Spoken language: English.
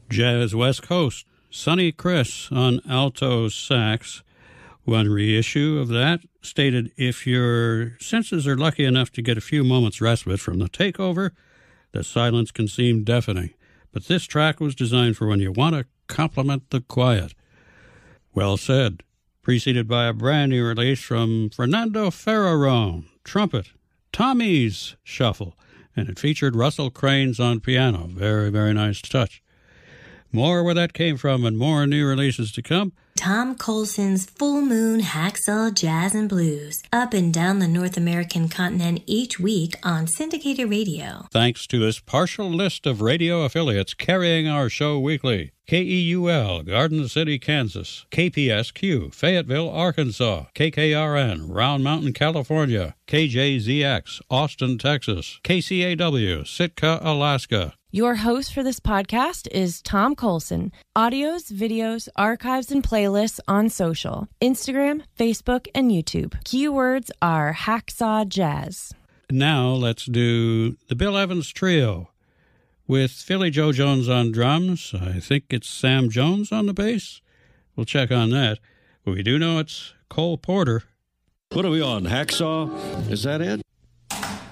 Jazz West Coast. Sonny Chris on alto sax. One reissue of that stated, if your senses are lucky enough to get a few moments respite from the takeover, the silence can seem deafening. But this track was designed for when you want to complement the quiet. Well said. Preceded by a brand new release from Fernando Ferrarone, trumpet, Tommy's Shuffle, and it featured Russell Cranes on piano. Very, very nice touch. More where that came from and more new releases to come. Tom Colson's Full Moon Hacksaw Jazz and Blues, up and down the North American continent each week on syndicated radio. Thanks to this partial list of radio affiliates carrying our show weekly. KEUL, Garden City, Kansas. KPSQ, Fayetteville, Arkansas. KKRN, Round Mountain, California. KJZX, Austin, Texas. KCAW, Sitka, Alaska. Your host for this podcast is Tom Colson. Audios, videos, archives, and playlists on social, Instagram, Facebook, and YouTube. Keywords are Hacksaw Jazz. Now let's do the Bill Evans Trio with Philly Joe Jones on drums. I think it's Sam Jones on the bass. We'll check on that. But we do know it's Cole Porter. What are we on, Hacksaw? Is that it?